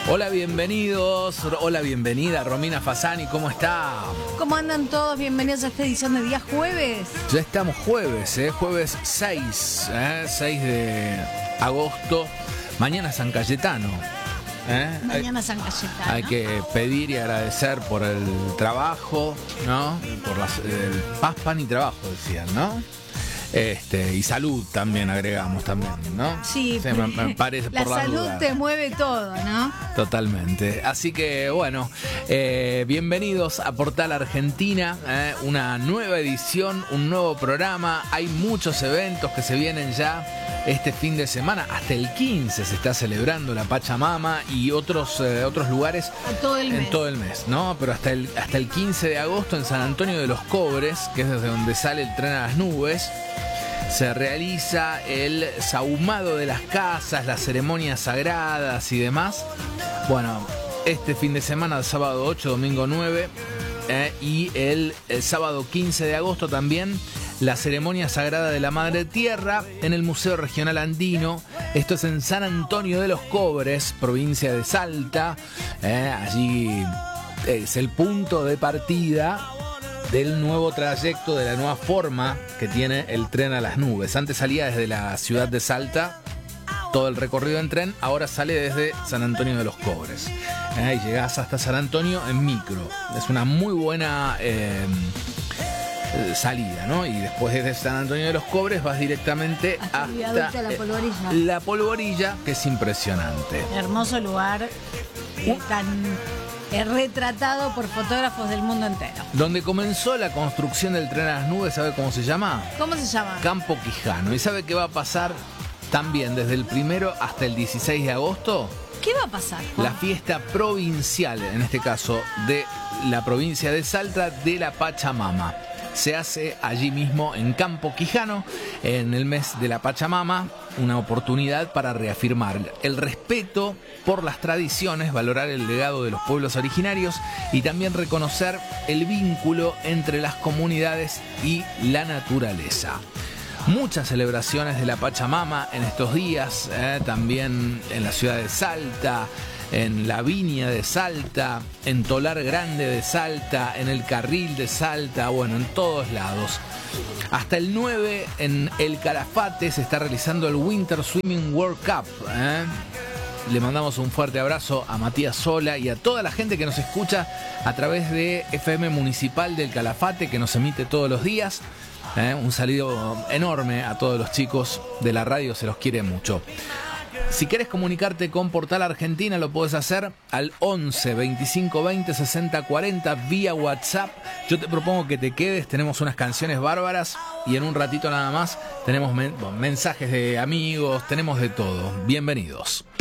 Hola, bienvenidos. Hola, bienvenida Romina Fasani, ¿cómo está? ¿Cómo andan todos? Bienvenidos a esta edición de día jueves. Ya estamos jueves, jueves 6 de agosto. Mañana San Cayetano. Mañana San Cayetano. Hay que pedir y agradecer por el trabajo, ¿no? Por el paz, pan y trabajo, decían, ¿no? Y salud también agregamos también, ¿no? Sí, me parece la por la salud duda. te mueve todo, ¿no? Totalmente. Así que bueno, bienvenidos a Portal Argentina, una nueva edición, un nuevo programa. Hay muchos eventos que se vienen ya este fin de semana. Hasta el 15 se está celebrando la Pachamama y otros lugares en todo el mes, ¿no? Pero hasta el 15 de agosto en San Antonio de los Cobres, que es desde donde sale el tren a las nubes, se realiza el sahumado de las casas, las ceremonias sagradas y demás. Bueno, este fin de semana, sábado 8, domingo 9 y el sábado 15 de agosto también, la ceremonia sagrada de la Madre Tierra en el Museo Regional Andino. Esto es en San Antonio de los Cobres, provincia de Salta. Allí es el punto de partida del nuevo trayecto, de la nueva forma que tiene el tren a las nubes. Antes salía desde la ciudad de Salta, todo el recorrido en tren, ahora sale desde San Antonio de los Cobres. Y llegás hasta San Antonio en micro. Es una muy buena salida, ¿no? Y después desde San Antonio de los Cobres vas directamente hasta la Polvorilla. La Polvorilla, que es impresionante. Hermoso lugar, tan retratado por fotógrafos del mundo entero. Donde comenzó la construcción del tren a las nubes, ¿sabe cómo se llama? ¿Cómo se llama? Campo Quijano. ¿Y sabe qué va a pasar también desde el 1 hasta el 16 de agosto? ¿Qué va a pasar, Juan? La fiesta provincial, en este caso de la provincia de Salta, de la Pachamama. Se hace allí mismo en Campo Quijano, en el mes de la Pachamama, una oportunidad para reafirmar el respeto por las tradiciones, valorar el legado de los pueblos originarios y también reconocer el vínculo entre las comunidades y la naturaleza. Muchas celebraciones de la Pachamama en estos días, también en la ciudad de Salta, en la Viña de Salta, en Tolar Grande de Salta, en el Carril de Salta, bueno, en todos lados. Hasta el 9 en el Calafate se está realizando el Winter Swimming World Cup. Le mandamos un fuerte abrazo a Matías Sola y a toda la gente que nos escucha a través de FM Municipal del Calafate, que nos emite todos los días. Un saludo enorme a todos los chicos de la radio, se los quiere mucho. Si quieres comunicarte con Portal Argentina, lo puedes hacer al 11 25 20 60 40 vía WhatsApp. Yo te propongo que te quedes, tenemos unas canciones bárbaras y en un ratito nada más tenemos mensajes de amigos, tenemos de todo. Bienvenidos.